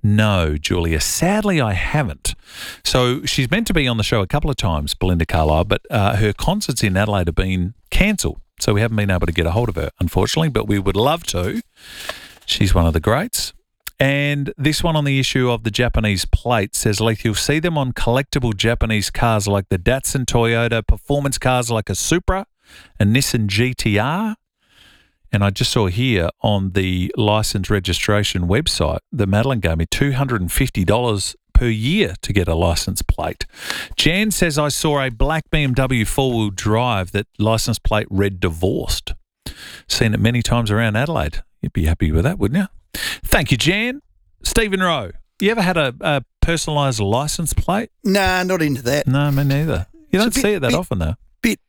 No, Julia. Sadly, I haven't. So she's meant to be on the show a couple of times, Belinda Carlisle, but her concerts in Adelaide have been cancelled. So we haven't been able to get a hold of her, unfortunately, but we would love to. She's one of the greats. And this one on the issue of the Japanese plate says, Leith, you'll see them on collectible Japanese cars like the Datsun Toyota, performance cars like a Supra, a Nissan GTR. And I just saw here on the license registration website that Madeline gave me $250 per year to get a license plate. Jan says, I saw a black BMW four-wheel drive that license plate read divorced. Seen it many times around Adelaide. You'd be happy with that, wouldn't you? Thank you, Jan. Stephen Rowe, you ever had a personalised license plate? Nah, not into that. No, me neither. You don't see it that often, though.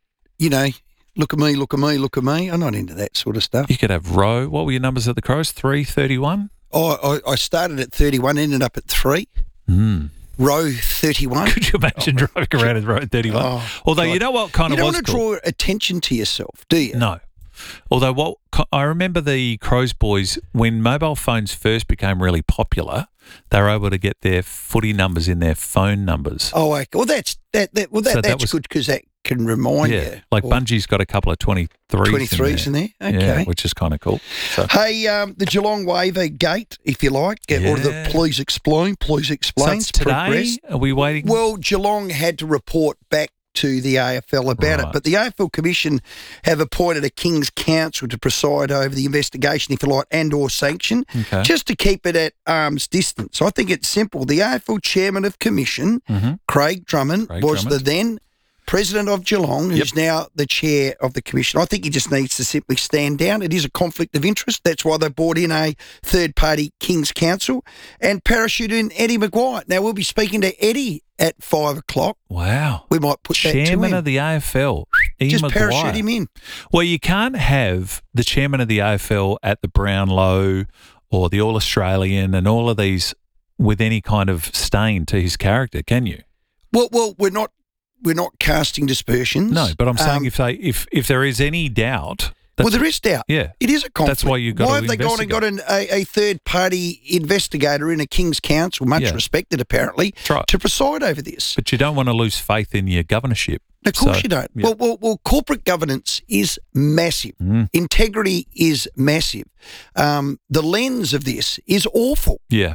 Look at me, look at me, look at me. I'm not into that sort of stuff. You could have Rowe. What were your numbers at the Crows? 3, 31? Oh, I started at 31, ended up at 3. Row 31. Could you imagine driving around at row 31? Although, God. You know what kind of was You don't want to draw attention to yourself, do you? No. Although I remember the Crows boys, when mobile phones first became really popular, they were able to get their footy numbers in their phone numbers. Oh, okay. Well, that's good because that can remind you. Like Bungie's got a couple of 23s in there. Okay. Yeah, which is kind of cool. So. Hey, the Geelong Waiver Gate, if you like, or the Please Explain. So it's today? Progressed. Are we waiting? Well, Geelong had to report back to the AFL about it, but the AFL Commission have appointed a King's Counsel to preside over the investigation, if you like, and or sanction, just to keep it at arm's distance. I think it's simple. The AFL Chairman of Commission, Craig Drummond, was the then President of Geelong, who's now the Chair of the Commission. I think he just needs to simply stand down. It is a conflict of interest. That's why they brought in a third-party King's Counsel and parachute in Eddie Maguire. Now, we'll be speaking to Eddie at 5 o'clock. Wow. We might put that to him. Chairman of the AFL, Eddie just Maguire. parachute him in. Well, you can't have the Chairman of the AFL at the Brownlow or the All-Australian and all of these with any kind of stain to his character, can you? Well, we're not casting dispersions. No, but I'm saying if there is any doubt. Well, there is doubt. Yeah. It is a conflict. That's why you've got to investigate. Why have they gone and got a third-party investigator in a King's Counsel, much respected apparently, to preside over this? But you don't want to lose faith in your governorship. Of course you don't. Yeah. Well, corporate governance is massive. Integrity is massive. The lens of this is awful. Yeah.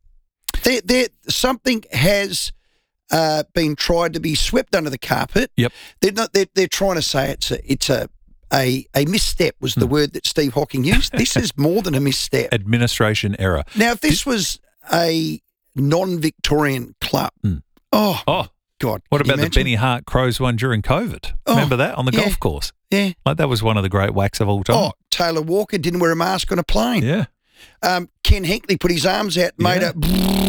Something has been tried to be swept under the carpet. Yep. They're trying to say it's a misstep was the word that Steve Hawking used. This is more than a misstep. Administration error. Now, if this was a non-Victorian club, oh God. What about the Benny Hart Crows one during COVID? Remember that on the golf course? Yeah. Like that was one of the great whacks of all time. Oh, Taylor Walker didn't wear a mask on a plane. Yeah. Ken Hinkley put his arms out, made a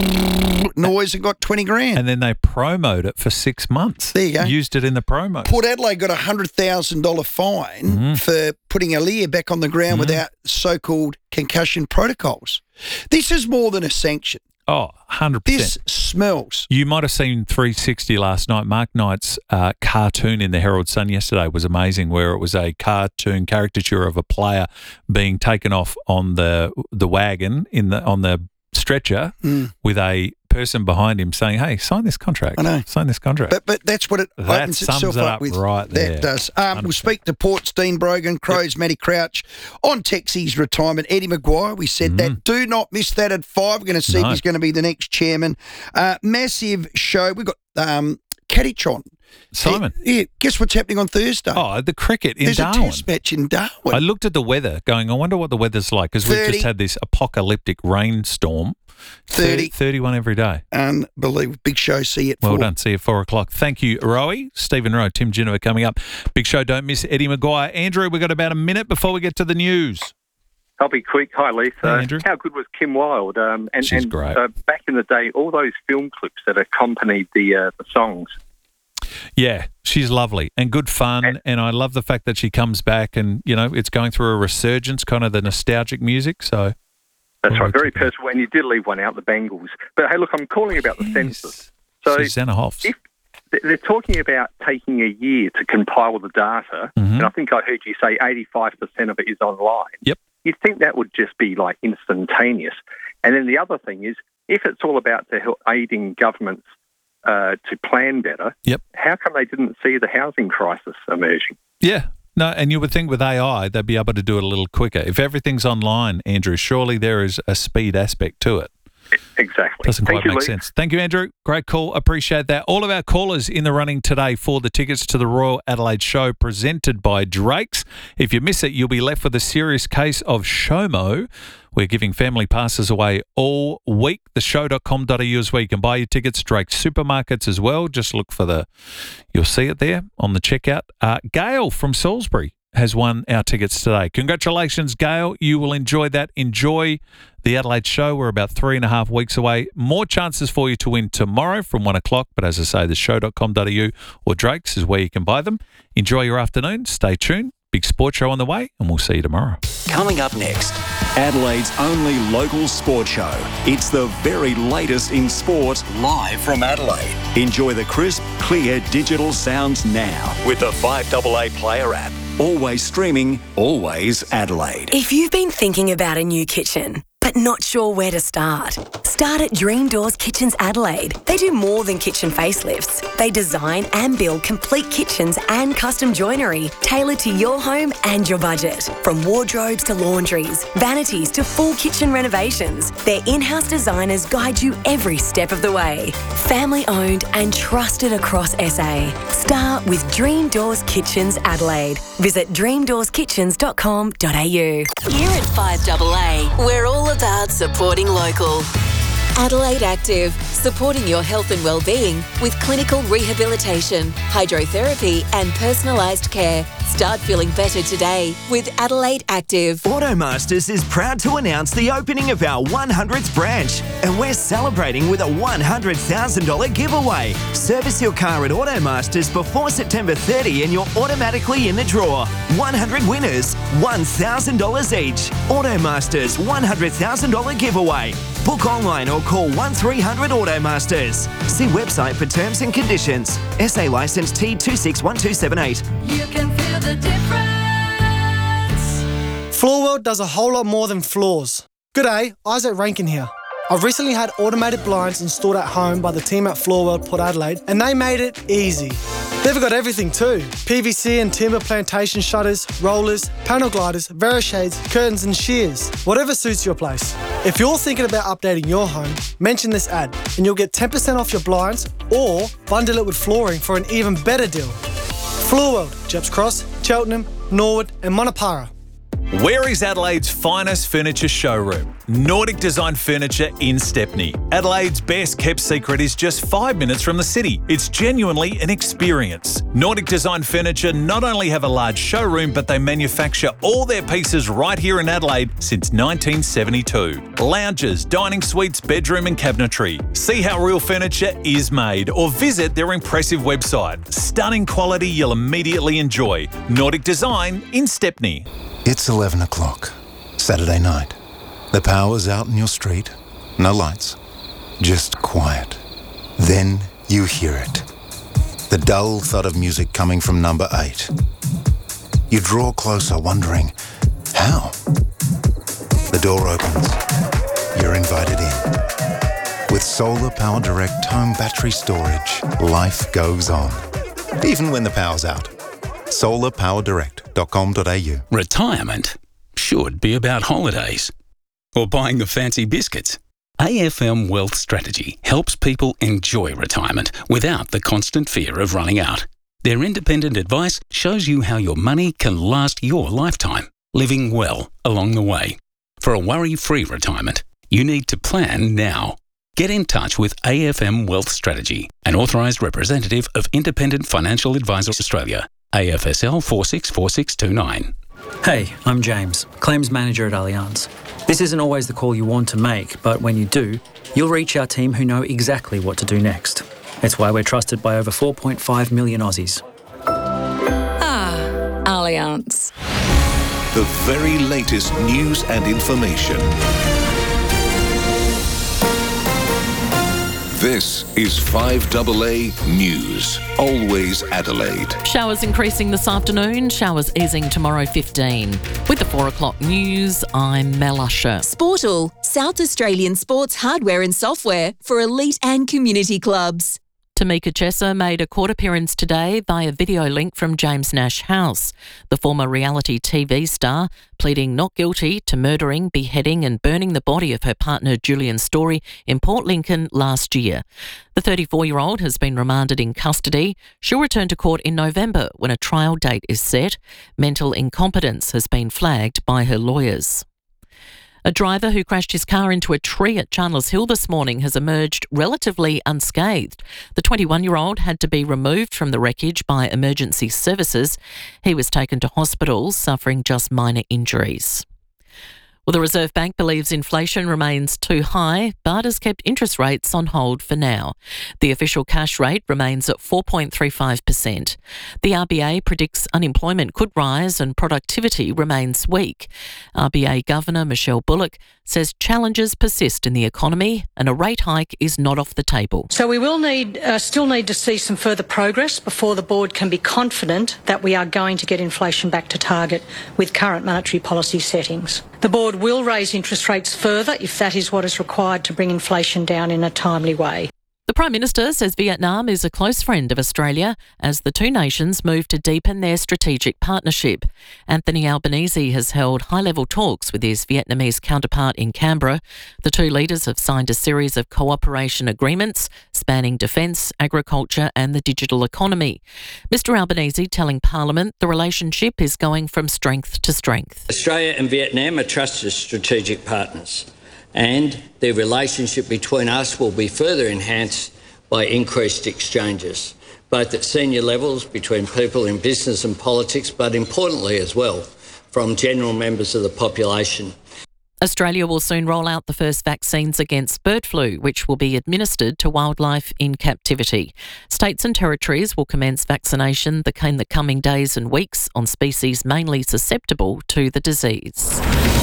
noise and got 20 grand. And then they promoted it for 6 months. There you go. Used it in the promo. Port Adelaide got a $100,000 fine for putting Aaliyah back on the ground without so-called concussion protocols. This is more than a sanction. Oh, 100%. This smells. You might have seen 360 last night. Mark Knight's cartoon in the Herald Sun yesterday was amazing, where it was a cartoon caricature of a player being taken off on the wagon on the stretcher with a person behind him saying, "Hey, sign this contract." I know. Sign this contract. But that's what it opens itself up with. Right there. That does. We'll speak to Port's Dean Brogan, Crows, Matty Crouch, on Texi's retirement. Eddie Maguire, we said that. Do not miss that at 5. We're going to see if he's going to be the next chairman. Massive show. We've got Cattychon. Simon. Yeah, guess what's happening on Thursday? Oh, the cricket in There's Darwin. There's a test match in Darwin. I looked at the weather going, I wonder what the weather's like, because we've just had this apocalyptic rainstorm. 31 every day. Unbelievable. Big show. See you at 4. Well done. See you at 4 o'clock. Thank you, Rowie. Stephen Rowe, Tim Genova coming up. Big show. Don't miss Eddie Maguire. Andrew, we've got about a minute before we get to the news. I'll be quick. Hi, Leith. Hey, Andrew. How good was Kim Wilde? She's great. Back in the day, all those film clips that accompanied the songs. Yeah, she's lovely and good fun, and I love the fact that she comes back and, it's going through a resurgence, kind of the nostalgic music, so... That's right, very personal, and you did leave one out, the Bangles. But, hey, look, I'm calling about the census. So Susanna Hoffs. If they're talking about taking a year to compile the data, and I think I heard you say 85% of it is online. Yep. You'd think that would just be, like, instantaneous. And then the other thing is, if it's all about aiding governments to plan better, how come they didn't see the housing crisis emerging? Yeah. No, and you would think with AI, they'd be able to do it a little quicker. If everything's online, Andrew, surely there is a speed aspect to it. Exactly. Doesn't quite make sense. Thank you, Andrew. Great call. Appreciate that. All of our callers in the running today for the tickets to the Royal Adelaide Show presented by Drake's. If you miss it, you'll be left with a serious case of SHOMO. We're giving family passes away all week. Theshow.com.au is where you can buy your tickets. Drake's supermarkets as well. Just look for you'll see it there on the checkout. Gail from Salisbury has won our tickets today. Congratulations, Gail. You will enjoy that. Enjoy the Adelaide Show. We're about 3.5 weeks away. More chances for you to win tomorrow from 1 o'clock. But as I say, theshow.com.au or Drake's is where you can buy them. Enjoy your afternoon. Stay tuned. Big sports show on the way, and we'll see you tomorrow. Coming up next, Adelaide's only local sports show. It's the very latest in sport, live from Adelaide. Enjoy the crisp, clear digital sounds now with the 5AA Player app. Always streaming, always Adelaide. If you've been thinking about a new kitchen, but not sure where to start at Dream Doors Kitchens Adelaide. They do more than kitchen facelifts. They design and build complete kitchens and custom joinery tailored to your home and your budget. From wardrobes to laundries, vanities to full kitchen renovations, their in-house designers guide you every step of the way. Family owned and trusted across SA. Start with Dream Doors Kitchens Adelaide. Visit dreamdoorskitchens.com.au. Here at 5AA, we're all about supporting local. Adelaide Active, supporting your health and well-being with clinical rehabilitation, hydrotherapy and personalised care. Start feeling better today with Adelaide Active. Automasters is proud to announce the opening of our 100th branch, and we're celebrating with a $100,000 giveaway. Service your car at Automasters before September 30 and you're automatically in the draw. 100 winners, $1,000 each. Automasters $100,000 giveaway. Book online or call 1300 Automasters. See website for terms and conditions. SA licence T261278. You can feel the difference. Floor World does a whole lot more than floors. G'day, Isaac Rankin here. I've recently had automated blinds installed at home by the team at Floor World Port Adelaide, and they made it easy. They've got everything too. PVC and timber plantation shutters, rollers, panel gliders, Verishades, curtains and shears. Whatever suits your place. If you're thinking about updating your home, mention this ad and you'll get 10% off your blinds or bundle it with flooring for an even better deal. Floor World, Jeps Cross, Cheltenham, Norwood and Monopara. Where is Adelaide's finest furniture showroom? Nordic Design Furniture in Stepney. Adelaide's best kept secret is just 5 minutes from the city. It's genuinely an experience. Nordic Design Furniture not only have a large showroom, but they manufacture all their pieces right here in Adelaide since 1972. Lounges, dining suites, bedroom and cabinetry. See how real furniture is made or visit their impressive website. Stunning quality you'll immediately enjoy. Nordic Design in Stepney. It's 11 o'clock, Saturday night. The power's out in your street, no lights, just quiet. Then you hear it. The dull thud of music coming from number 8. You draw closer, wondering, how? The door opens. You're invited in. With Solar Power Direct home battery storage, life goes on. Even when the power's out. solarpowerdirect.com.au. Retirement should be about holidays or buying the fancy biscuits. AFM Wealth Strategy helps people enjoy retirement without the constant fear of running out. Their independent advice shows you how your money can last your lifetime, living well along the way. For a worry-free retirement, you need to plan now. Get in touch with AFM Wealth Strategy, an authorised representative of Independent Financial Advisors Australia. AFSL 464629. Hey, I'm James, Claims Manager at Allianz. This isn't always the call you want to make, but when you do, you'll reach our team who know exactly what to do next. It's why we're trusted by over 4.5 million Aussies. Allianz. The very latest news and information. This This is 5AA News. Always Adelaide. Showers increasing this afternoon, showers easing tomorrow 15. With the 4 o'clock news, I'm Mel Usher. Sportal, South Australian sports hardware and software for elite and community clubs. Tamika Chesser made a court appearance today via video link from James Nash House, the former reality TV star, pleading not guilty to murdering, beheading and burning the body of her partner Julian Story in Port Lincoln last year. The 34-year-old has been remanded in custody. She'll return to court in November when a trial date is set. Mental incompetence has been flagged by her lawyers. A driver who crashed his car into a tree at Chandlers Hill this morning has emerged relatively unscathed. The 21-year-old had to be removed from the wreckage by emergency services. He was taken to hospital, suffering just minor injuries. Well, the Reserve Bank believes inflation remains too high, but has kept interest rates on hold for now. The official cash rate remains at 4.35%. The RBA predicts unemployment could rise and productivity remains weak. RBA Governor Michelle Bullock says challenges persist in the economy and a rate hike is not off the table. So we will still need to see some further progress before the board can be confident that we are going to get inflation back to target with current monetary policy settings. The board will raise interest rates further if that is what is required to bring inflation down in a timely way. The Prime Minister says Vietnam is a close friend of Australia as the two nations move to deepen their strategic partnership. Anthony Albanese has held high-level talks with his Vietnamese counterpart in Canberra. The two leaders have signed a series of cooperation agreements spanning defence, agriculture and the digital economy. Mr Albanese telling Parliament the relationship is going from strength to strength. Australia and Vietnam are trusted strategic partners, and the relationship between us will be further enhanced by increased exchanges, both at senior levels between people in business and politics, but importantly as well from general members of the population. Australia will soon roll out the first vaccines against bird flu, which will be administered to wildlife in captivity. States and territories will commence vaccination in the coming days and weeks on species mainly susceptible to the disease.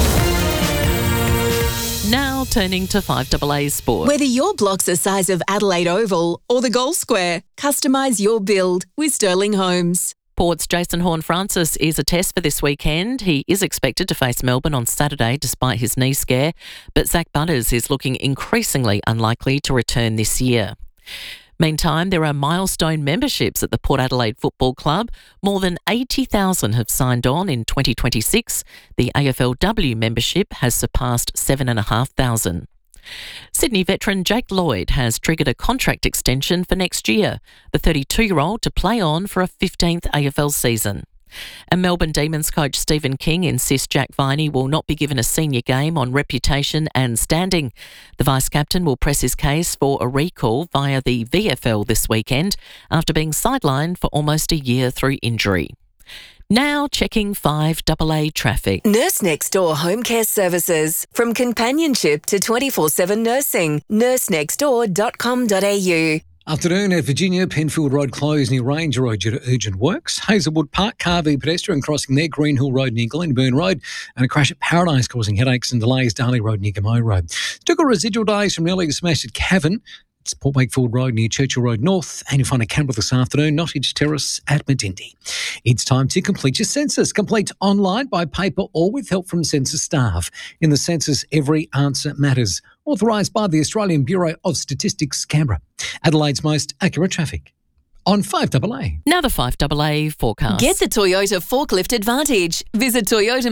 Now turning to 5AA Sport. Whether your block's the size of Adelaide Oval or the Gold Square, customise your build with Sterling Homes. Port's Jason Horne-Francis is a test for this weekend. He is expected to face Melbourne on Saturday despite his knee scare, but Zach Butters is looking increasingly unlikely to return this year. Meantime, there are milestone memberships at the Port Adelaide Football Club. More than 80,000 have signed on in 2026. The AFLW membership has surpassed 7,500. Sydney veteran Jake Lloyd has triggered a contract extension for next year, the 32-year-old to play on for a 15th AFL season. And Melbourne Demons coach Stephen King insists Jack Viney will not be given a senior game on reputation and standing. The vice-captain will press his case for a recall via the VFL this weekend after being sidelined for almost a year through injury. Now checking 5AA traffic. Nurse Next Door Home Care Services. From companionship to 24/7 nursing. nursenextdoor.com.au. Afternoon at Virginia, Penfield Road closed near Ranger Road due to urgent works. Hazelwood Park, Carvey pedestrian crossing there, Green Hill Road near Glenburn Road, and a crash at Paradise causing headaches and delays, Darley Road near Gamow Road. Took a residual days from nearly smashed at Cavan. It's Port Wakefield Road near Churchill Road North, and you'll find a Canberra this afternoon, Nottage Terrace at Medindi. It's time to complete your census. Complete online, by paper or with help from census staff. In the census, every answer matters. Authorised by the Australian Bureau of Statistics, Canberra. Adelaide's most accurate traffic. On 5AA. Now the 5AA forecast. Get the Toyota Forklift Advantage. Visit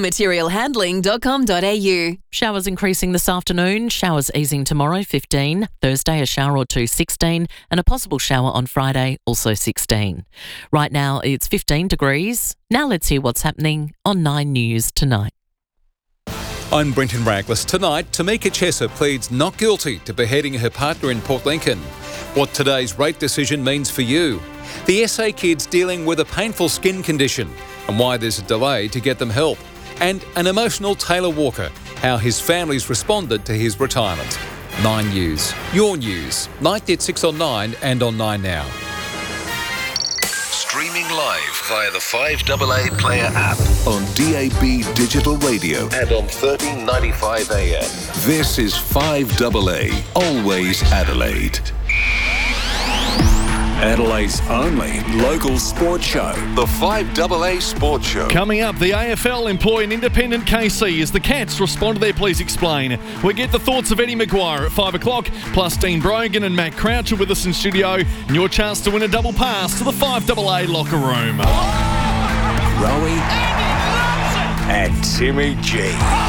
toyotamaterialhandling.com.au. Showers increasing this afternoon, showers easing tomorrow 15, Thursday a shower or two 16, and a possible shower on Friday also 16. Right now it's 15 degrees. Now let's hear what's happening on 9 News tonight. I'm Brenton Raglas. Tonight, Tamika Chesser pleads not guilty to beheading her partner in Port Lincoln. What today's rate decision means for you. The SA kids dealing with a painful skin condition and why there's a delay to get them help. And an emotional Taylor Walker, how his family's responded to his retirement. 9 News. Your news. Nightly at 6 on 9 and on 9 Now. Streaming live via the 5AA Player app on DAB Digital Radio and on 1395 AM. This is 5AA, always Adelaide. Adelaide's only local sports show. The 5AA Sports Show. Coming up, the AFL employ an independent KC as the Cats respond to their Please Explain. We get the thoughts of Eddie Maguire at 5 o'clock, plus Dean Brogan and Matt Crouch are with us in studio, and your chance to win a double pass to the 5AA locker room. Rowie and Timmy G.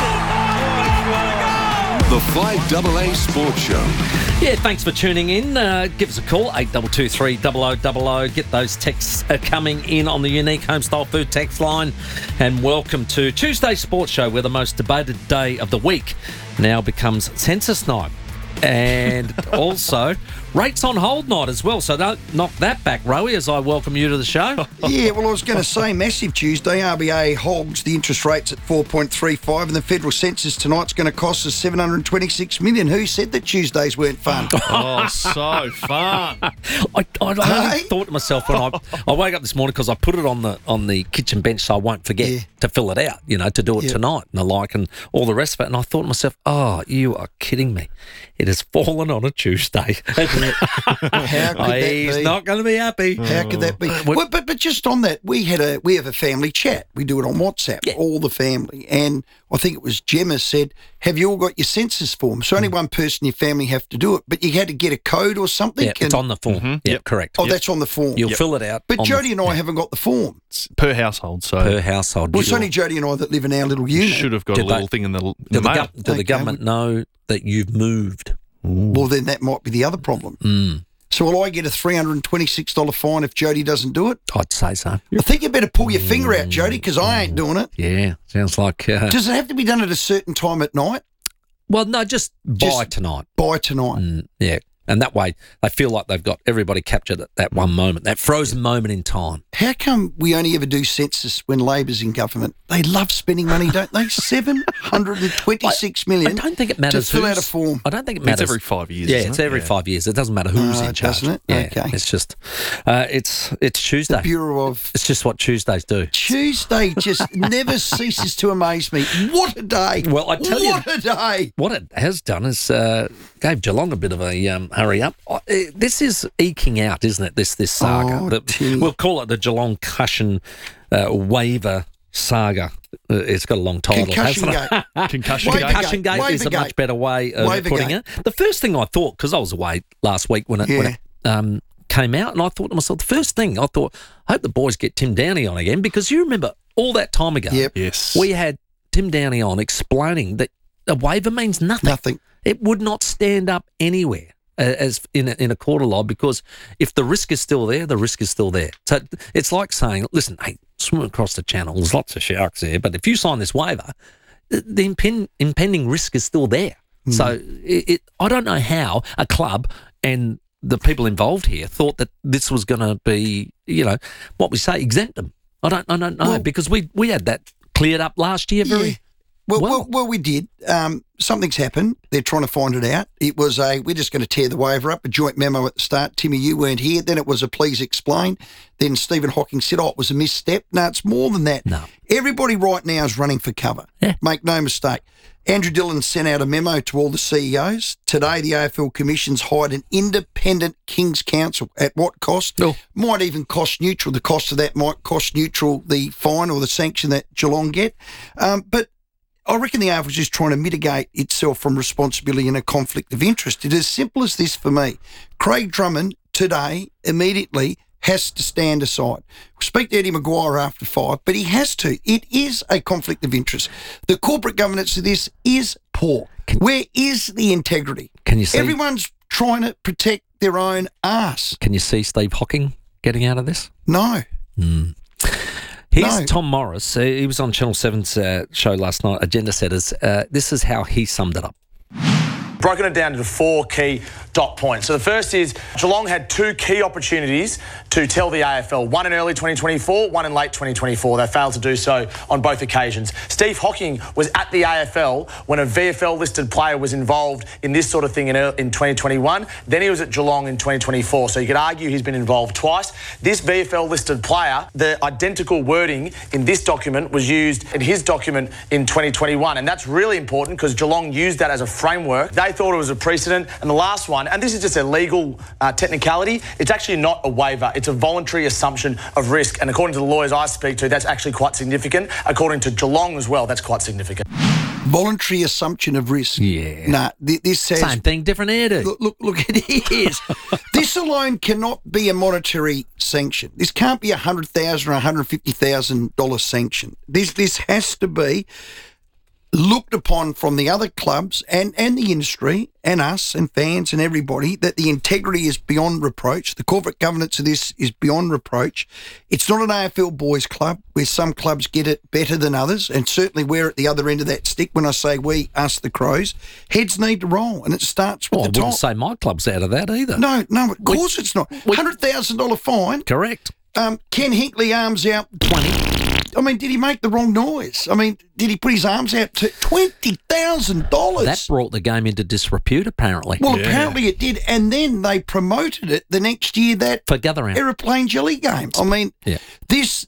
The 5AA Sports Show. Yeah, thanks for tuning in. Give us a call, 8223 0000. Get those texts coming in on the unique Homestyle Food text line. And welcome to Tuesday's Sports Show, where the most debated day of the week now becomes census night. And also rates on hold night as well. So don't knock that back, Rowie, as I welcome you to the show. Yeah, well, I was going to say massive Tuesday. RBA holds the interest rates at 4.35 and the federal census tonight's going to cost us $726 million. Who said that Tuesdays weren't fun? Oh, so fun. I only thought to myself when I woke up this morning, because I put it on the kitchen bench so I won't forget to fill it out, to do it tonight and the like and all the rest of it. And I thought to myself, oh, you are kidding me. It has fallen on a Tuesday. How could that be? He's not going to be happy. How could that be? Well, but just on that, we have a family chat. We do it on WhatsApp, all the family. And I think it was Gemma said, have you all got your census form? So only one person in your family have to do it, but you had to get a code or something? Yeah, it's on the form. Mm-hmm. Yeah, correct. Oh, that's on the form. You'll fill it out. But Jody and I haven't got the form. It's per household. So per household. Well, it's only Jody and I that live in our little unit. Should have got a little thing in the mail. Do the government know that you've moved? Well, then that might be the other problem. So will I get a $326 fine if Jody doesn't do it? I'd say so. I think you better pull your finger out, Jody, because I ain't doing it. Yeah, sounds like... Does it have to be done at a certain time at night? Well, no, just by tonight. By tonight. Yeah. And that way, they feel like they've got everybody captured at that one moment, that frozen moment in time. How come we only ever do census when Labor's in government? They love spending money, don't they? $726 million. I don't think it matters to fill out a form. I don't think it matters. It's every 5 years. Yeah, it's every 5 years. It doesn't matter who's in charge. Doesn't it? Yeah, okay. It's just, it's Tuesday. The Bureau of... It's just what Tuesdays do. Tuesday just never ceases to amaze me. What a day. Well, I tell you. What a day. What it has done is gave Geelong a bit of a hurry up. This is eking out, isn't it, this saga? We'll call it the Geelong Cushion waiver saga. It's got a long title. Concussion Gate. Concussion Gate is a much better way of putting it. The first thing I thought, because I was away last week when it came out, and I thought to myself, the first thing I thought, I hope the boys get Tim Downey on again, because you remember all that time ago, we had Tim Downey on explaining that a waiver means nothing. Nothing. It would not stand up anywhere as in a court of law, because if the risk is still there, the risk is still there. So it's like saying, listen, hey, swim across the channel, there's lots of sharks there, but if you sign this waiver, the impending risk is still there. So I don't know how a club and the people involved here thought that this was going to be, what we say, exempt them. I don't know, because we had that cleared up last year very Well, we did. Something's happened. They're trying to find it out. It was we're just going to tear the waiver up, a joint memo at the start. Timmy, you weren't here. Then it was a please explain. Then Stephen Hawking said, it was a misstep. No, it's more than that. No. Everybody right now is running for cover. Yeah. Make no mistake. Andrew Dillon sent out a memo to all the CEOs. Today, the AFL Commission's hired an independent King's Counsel. At what cost? Might even cost neutral. The cost of that might cost neutral the fine or the sanction that Geelong get. But I reckon the AFL is just trying to mitigate itself from responsibility and a conflict of interest. It's as simple as this for me. Craig Drummond today, immediately, has to stand aside. We'll speak to Eddie Maguire after 5, but he has to. It is a conflict of interest. The corporate governance of this is poor. Where is the integrity? Can you see? Everyone's trying to protect their own arse. Can you see Steve Hawking getting out of this? No. Here's Tom Morris. He was on Channel 7's show last night, Agenda Setters. This is how he summed it up. Broken it down into 4 key dot points. So the first is Geelong had 2 key opportunities to tell the AFL, one in early 2024, one in late 2024. They failed to do so on both occasions. Steve Hawking was at the AFL when a VFL-listed player was involved in this sort of thing in 2021. Then he was at Geelong in 2024. So you could argue he's been involved twice. This VFL-listed player, the identical wording in this document was used in his document in 2021. And that's really important because Geelong used that as a framework. They thought it was a precedent. And the last one, and this is just a legal technicality, it's actually not a waiver. It's a voluntary assumption of risk. And according to the lawyers I speak to, that's actually quite significant. According to Geelong as well, that's quite significant. Voluntary assumption of risk. Yeah. Nah, this says... Same thing, different hairdo. Look, it is. This alone cannot be a monetary sanction. This can't be $100,000 or $150,000 sanction. This has to be looked upon from the other clubs and the industry and us and fans and everybody that the integrity is beyond reproach. The corporate governance of this is beyond reproach. It's not an AFL boys club where some clubs get it better than others, and certainly we're at the other end of that stick when I say we, us the Crows. Heads need to roll, and it starts with the top. I wouldn't say my club's out of that either. No, of course it's not. $100,000 fine. Correct. Ken Hinkley arms out 20. I mean, did he make the wrong noise? I mean, did he put his arms out to $20,000? That brought the game into disrepute, apparently. Well, apparently it did, and then they promoted it the next year for Gather-Round aeroplane jelly games. I mean, this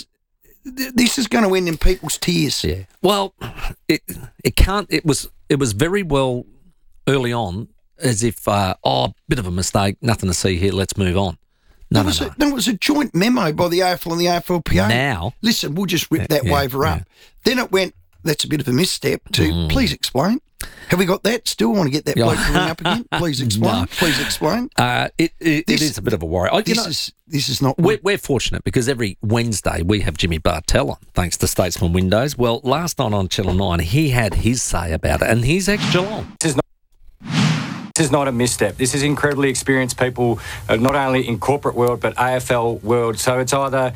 is going to end in people's tears. Yeah. Well, it can't. It was very well early on, as if bit of a mistake, nothing to see here. Let's move on. No, it was a joint memo by the AFL and the AFLPA. Now, listen, we'll just rip that waiver up. Then it went, that's a bit of a misstep, to please explain. Have we got that? Still want to get that bloke to ring up again? Please explain. No. Please explain. It is a bit of a worry. This is not... We're fortunate because every Wednesday we have Jimmy Bartell on, thanks to Statesman Windows. Well, last night on Channel 9, he had his say about it, and he's ex-Geelong. This is not a misstep. This is incredibly experienced people, not only in corporate world, but AFL world. So it's either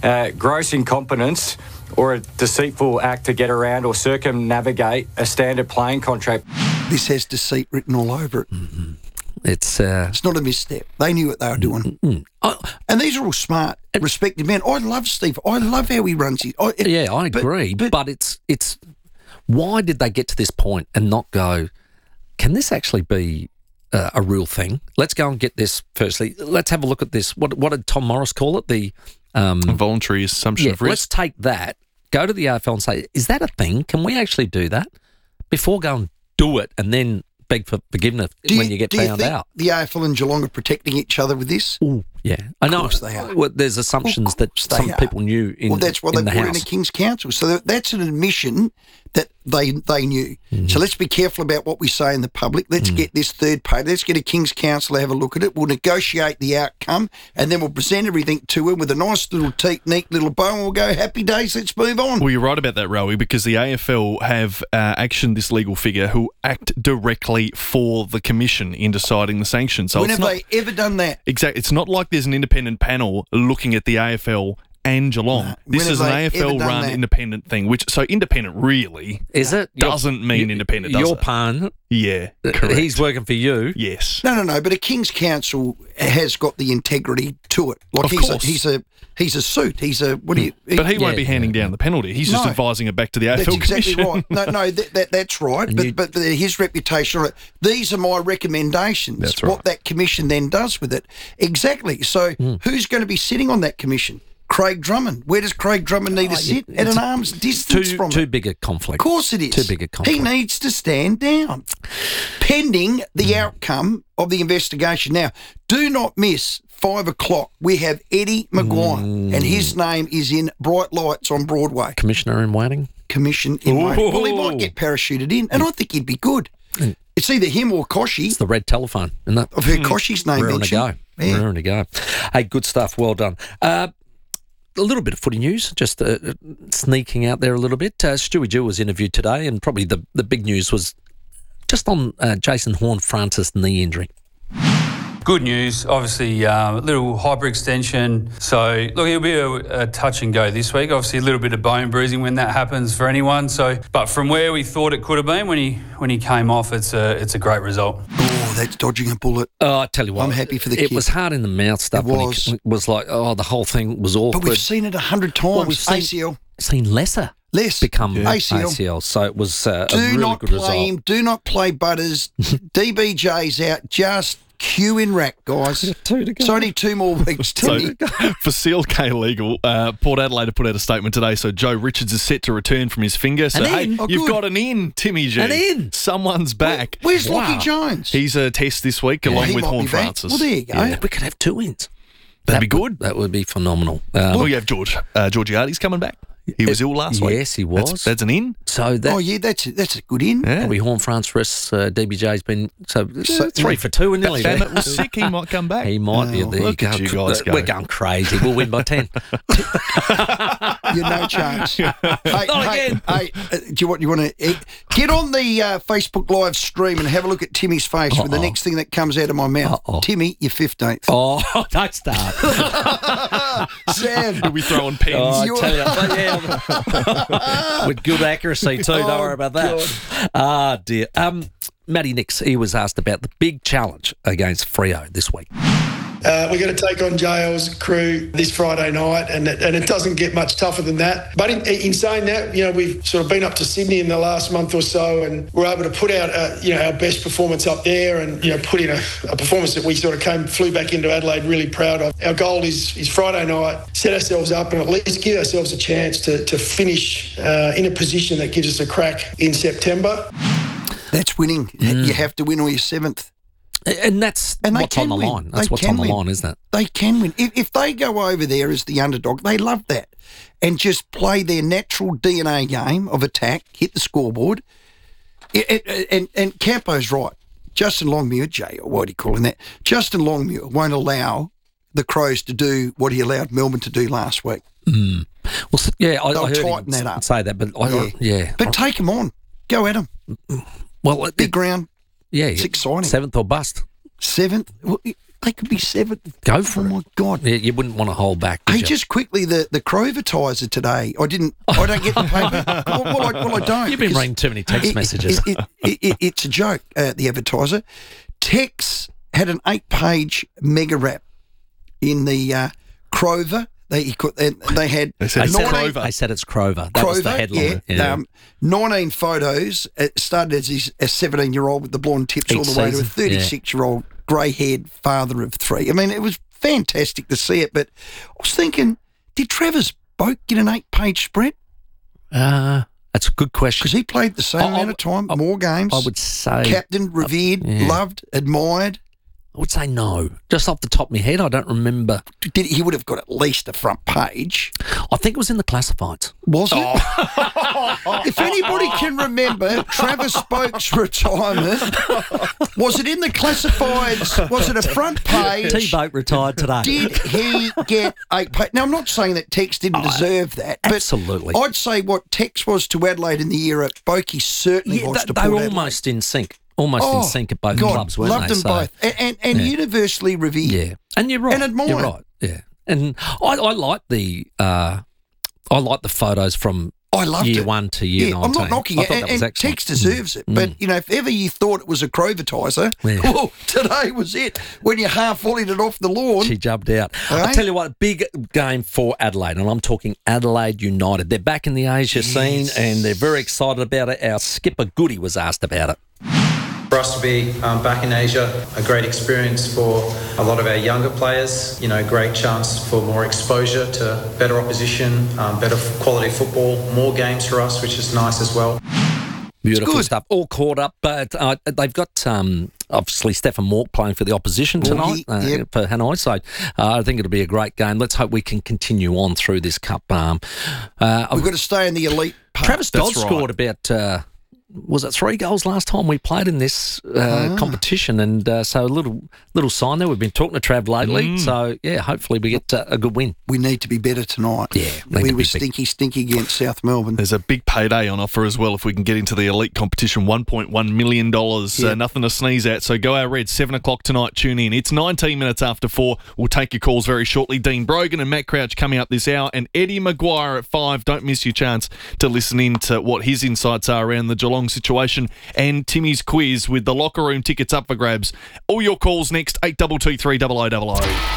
gross incompetence or a deceitful act to get around or circumnavigate a standard playing contract. This has deceit written all over it. Mm-hmm. It's not a misstep. They knew what they were doing. And these are all smart, respected men. I love Steve. I love how he runs it. I agree. But it's why did they get to this point and not go, can this actually be a real thing? Let's go and get this firstly. Let's have a look at this. What did Tom Morris call it? The a voluntary assumption of risk. Let's take that, go to the AFL and say, is that a thing? Can we actually do that? Before go and do it and then beg for forgiveness when you get found out. The AFL and Geelong are protecting each other with this? Yeah. I know. Of course they are. Well, there's assumptions that some people knew in the house. Well, that's why they brought in a King's Counsel. So that's an admission that they knew. Mm-hmm. So let's be careful about what we say in the public. Let's get this third party. Let's get a King's Counsel to have a look at it. We'll negotiate the outcome and then we'll present everything to him with a nice little neat little bow and we'll go, happy days, let's move on. Well, you're right about that, Rowie, because the AFL have actioned this legal figure who act directly for the Commission in deciding the sanctions. So when have they ever done that? Exactly. It's not like there's an independent panel looking at the AFL and Geelong. This is an AFL-run independent thing, so independent really doesn't mean independent, does your it? Pan. Yeah, correct. He's working for you. Yes. No, but a King's Counsel has got the integrity to it. Like he's a suit. But he won't be handing down the penalty. He's just advising it back to the AFL That's exactly Commission. right. No, that's right. But his reputation on it, these are my recommendations. That's right. What that commission then does with it. Exactly. So who's going to be sitting on that commission? Craig Drummond. Where does Craig Drummond need to sit? At an arm's distance from Too big a conflict. Of course it is. Too big a conflict. He needs to stand down, pending the outcome of the investigation. Now, do not miss 5 o'clock. We have Eddie Maguire, and his name is in bright lights on Broadway. Commissioner in waiting? Commission in waiting. Well, he might get parachuted in, and I think he'd be good. It's either him or Koshy. It's the red telephone, isn't it? I've heard Koshy's name mentioned. Raring to go. Hey, good stuff. Well done. A little bit of footy news, just sneaking out there a little bit. Stewie Gill was interviewed today, and probably the big news was just on Jason Horne-Francis knee injury. Good news, obviously a little hyperextension. So, look, it'll be a touch and go this week. Obviously a little bit of bone bruising when that happens for anyone. So, but from where we thought it could have been when he came off, it's a great result. Oh, that's dodging a bullet. Oh, I tell you what, I'm happy for the kid. It was hard in the mouth stuff. It was like, the whole thing was awkward. But we've seen it 100 times. Well, we've seen lesser become ACL. So it was a really good result. Do not play Butters. DBJ's out. Just queue in rack, guys. 2 to go. It's only 2 more weeks, Timmy. So, for Seal K Legal, Port Adelaide have put out a statement today. So Joe Richards is set to return from his finger. So, you've got an in, Timmy G. An in. Someone's back. Where's Lockie Jones? He's a test this week along with Horn Francis. Well, there you go. Yeah, we could have 2 ins. That'd be good. That would be phenomenal. Well, you have Georgiades coming back. He was ill last week. Yes, he was. That's an in. So that, that's a good in. Yeah. Probably Horn Francis, DBJ's been 3 for 2 in nearly. Bennett was sick. He might come back. He might. There look you at go. you guys go. We're going crazy. We'll win by 10. You're no chance. Hey, again. Hey, do you want to get on the Facebook live stream and have a look at Timmy's face with the next thing that comes out of my mouth? Timmy, you're 15th. Oh, don't start. Sam, we'll be throwing pins. I tell you, with good accuracy too. Don't worry about that. Ah, dear. Matty Nix, he was asked about the big challenge against Freo this week. We're going to take on Jail's crew this Friday night, and it doesn't get much tougher than that. But in saying that, we've sort of been up to Sydney in the last month or so, and we're able to put out, our best performance up there, and put in a performance that we sort of flew back into Adelaide really proud of. Our goal is Friday night, set ourselves up, and at least give ourselves a chance to finish in a position that gives us a crack in September. That's winning. You have to win or you're 7th. And that's what's on the line. That's what's on the line, isn't it? They can win. If they go over there as the underdog, they love that. And just play their natural DNA game of attack, hit the scoreboard. And Campo's right. Justin Longmuir, Jay, or what do you call him that? Justin Longmuir won't allow the Crows to do what he allowed Melbourne to do last week. Mm. Well, yeah, I heard tighten that up. Say that, but But take them on. Go at them. Well, big ground. Yeah, it's exciting. 7th or bust. 7th? Well, they could be 7th. Go for it. Oh, my God. Yeah, you wouldn't want to hold back, would Hey, you? just quickly, the Crovatiser today, I don't get the paper. Well, I don't. You've been reading too many text messages. It's a joke, the advertiser. Tex had an 8-page mega wrap in the Crover. They had They said it's Crover. That was the headline. Yeah. 19 photos. It started as a 17-year-old with the blonde tips all the way to a 36-year-old grey-haired father of 3. I mean, it was fantastic to see it, but I was thinking, did Travis Boak get an 8-page spread? That's a good question. Because he played the same amount of time, more games. I would say. Captain, revered, loved, admired. I would say no. Just off the top of my head, I don't remember. He would have got at least a front page. I think it was in the classifieds. Was it? If anybody can remember Travis Boak's retirement, was it in the classifieds? Was it a front page? T-Boat retired today. Did he get 8 pages? Now, I'm not saying that Tex didn't deserve that. But absolutely. I'd say what Tex was to Adelaide in the era, Boakey certainly was to Port They were Adelaide. almost in sync. Almost in sync at both clubs, weren't loved they? Loved them both. And universally revered. Yeah. And you're right. And admired. You're right, yeah. And I like the photos from year 1 to year 19. I'm not knocking it. And Tex deserves it. But, if ever you thought it was a Crovatiser, well, today was it. When you half-volleyed it off the lawn. She jumped out. I tell you what, big game for Adelaide, and I'm talking Adelaide United. They're back in the Asia scene, and they're very excited about it. Our skipper Goody was asked about it. For us to be back in Asia, a great experience for a lot of our younger players, great chance for more exposure to better opposition, better quality football, more games for us, which is nice as well. Beautiful stuff. All caught up, but they've got obviously Stefan Mork playing for the opposition tonight for Hanoi, so I think it'll be a great game. Let's hope we can continue on through this cup. We've got to stay in the elite part. Travis Dodd scored about... was it 3 goals last time we played in this competition? And so a little sign there. We've been talking to Trav lately. So, hopefully we get a good win. We need to be better tonight. Yeah. We were stinky against South Melbourne. There's a big payday on offer as well if we can get into the elite competition, $1.1 million. Nothing to sneeze at. So go our Reds, 7 o'clock tonight. Tune in. It's 19 minutes after 4. We'll take your calls very shortly. Dean Brogan and Matt Crouch coming up this hour. And Eddie Maguire at 5. Don't miss your chance to listen in to what his insights are around the Geelong situation, and Timmy's quiz with the locker room tickets up for grabs. All your calls next, 8223 0000.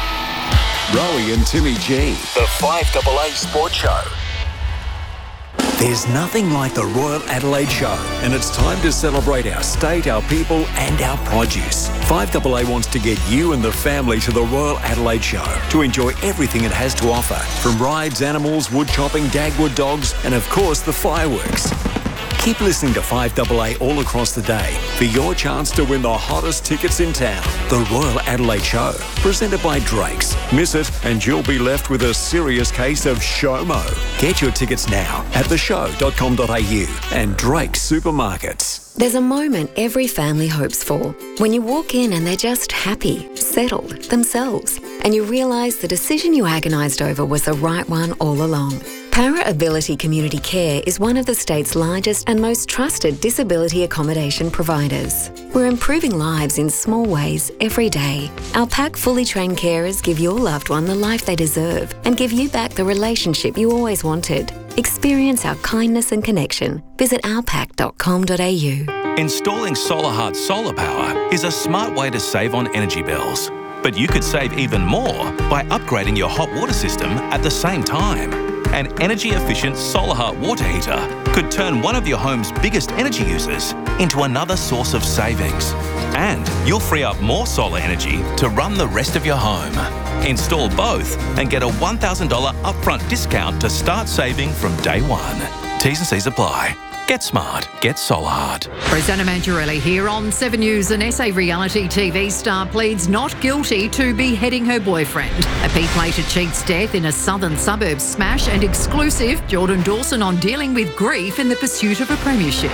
Rowie and Timmy G, the 5AA Sports Show. There's nothing like the Royal Adelaide Show, and it's time to celebrate our state, our people, and our produce. 5AA wants to get you and the family to the Royal Adelaide Show to enjoy everything it has to offer, from rides, animals, wood chopping, Dagwood dogs, and of course the fireworks. Keep listening to 5AA all across the day for your chance to win the hottest tickets in town. The Royal Adelaide Show, presented by Drake's. Miss it and you'll be left with a serious case of SHOMO. Get your tickets now at theshow.com.au and Drake's Supermarkets. There's a moment every family hopes for. When you walk in and they're just happy, settled, themselves, and you realise the decision you agonised over was the right one all along. Para Ability Community Care is one of the state's largest and most trusted disability accommodation providers. We're improving lives in small ways every day. Our PAC fully trained carers give your loved one the life they deserve and give you back the relationship you always wanted. Experience our kindness and connection. Visit ourpac.com.au. Installing SolarHeart solar power is a smart way to save on energy bills. But you could save even more by upgrading your hot water system at the same time. An energy-efficient SolarHeart water heater could turn one of your home's biggest energy users into another source of savings. And you'll free up more solar energy to run the rest of your home. Install both and get a $1,000 upfront discount to start saving from day one. T's and C's apply. Get smart. Get SolarHeart. Rosanna Mangiarelli here on 7 News. An SA reality TV star pleads not guilty to beheading her boyfriend. A P-plater cheats death in a southern suburbs smash, and exclusive Jordan Dawson on dealing with grief in the pursuit of a premiership.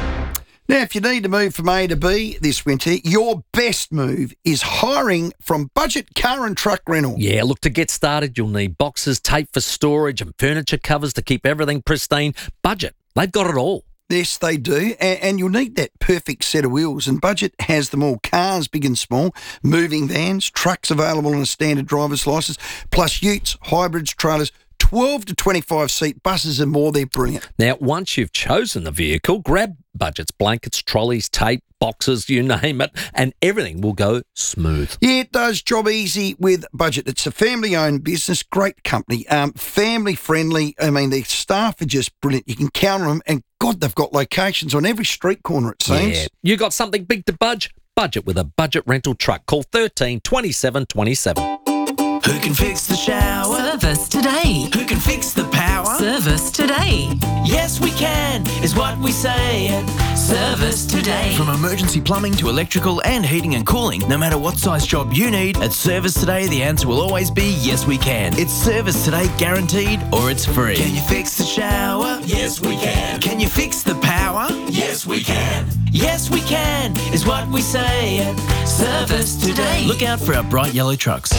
Now, if you need to move from A to B this winter, your best move is hiring from Budget Car and Truck Rental. Yeah, look, to get started, you'll need boxes, tape for storage and furniture covers to keep everything pristine. Budget, they've got it all. Yes, they do. And you'll need that perfect set of wheels. And Budget has them all, cars big and small, moving vans, trucks available on a standard driver's licence, plus utes, hybrids, trailers, 12 to 25 seat buses and more. They're brilliant. Now, once you've chosen the vehicle, grab Budget's blankets, trolleys, tape, boxes, you name it, and everything will go smooth. Yeah, it does. Job easy with Budget. It's a family-owned business, great company, family-friendly. I mean, their staff are just brilliant. You can count on them, and God, they've got locations on every street corner, it seems. Yeah, you got something big to budge? Budget with a Budget rental truck. Call 13 27 27. Who can fix the shower? Service today. Who can fix the power? Service today. Yes, we can, is what we say at Service Today. From emergency plumbing to electrical and heating and cooling, no matter what size job you need, at Service Today, the answer will always be yes, we can. It's Service Today guaranteed, or it's free. Can you fix the shower? Yes, we can. Can you fix the power? Yes, we can. Yes, we can, is what we say at Service Today. Look out for our bright yellow trucks.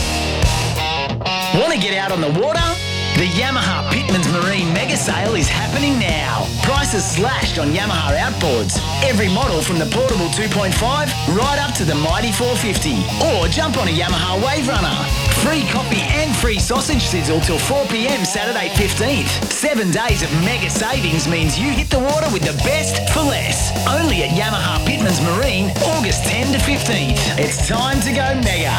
Want to get out on the water? The Yamaha Pitmans Marine Mega Sale is happening now. Prices slashed on Yamaha outboards. Every model from the portable 2.5 right up to the mighty 450. Or jump on a Yamaha Wave Runner. Free coffee and free sausage sizzle till 4 p.m. Saturday 15th. 7 days of mega savings means you hit the water with the best for less. Only at Yamaha Pitmans Marine, August 10 to 15th. It's time to go mega.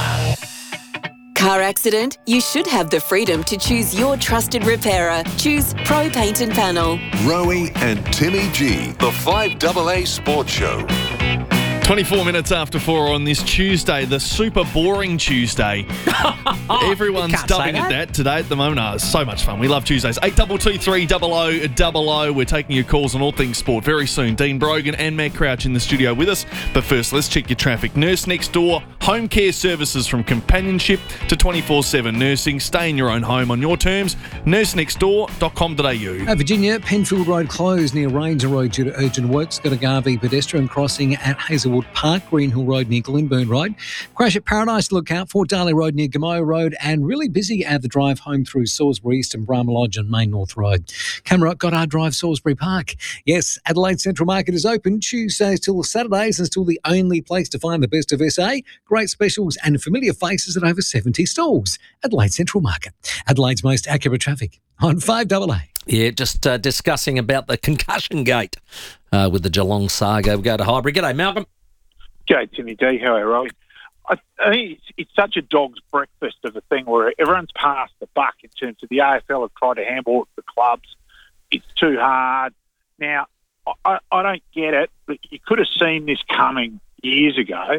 Car accident? You should have the freedom to choose your trusted repairer. Choose Pro Paint and Panel. Rowie and Timmy G, the 5AA Sports Show. 24 minutes after 4 on this Tuesday, the super boring Tuesday. Everyone's dubbing it that today at the moment. Oh, it's so much fun. We love Tuesdays. 8223 0000. We're taking your calls on all things sport very soon. Dean Brogan and Matt Crouch in the studio with us. But first, let's check your traffic. Nurse Next Door, home care services from companionship to 24/7 nursing. Stay in your own home on your terms. nursenextdoor.com.au. Virginia, Penfield Road closed near Ranger Road due to urgent works. Got a Garvey pedestrian crossing at Hazelwood Park, Greenhill Road near Glenburn Road. Crash at Paradise to look out for, Darley Road near Gamow Road, and really busy at the drive home through Salisbury East and Brahma Lodge and Main North Road. Camera Goddard Drive, Salisbury Park. Yes, Adelaide Central Market is open Tuesdays till Saturdays and still the only place to find the best of SA. Great specials and familiar faces at over 70 stalls. Adelaide Central Market. Adelaide's most accurate traffic on 5AA. Yeah, just discussing about the concussion gate with the Geelong saga. We go to Highbury. G'day, Malcolm. G'day, Timmy D. How are you, Rowie? I think it's such a dog's breakfast of a thing where everyone's passed the buck in terms of the AFL have tried to handball it to the clubs, it's too hard. Now, I don't get it, but you could have seen this coming years ago.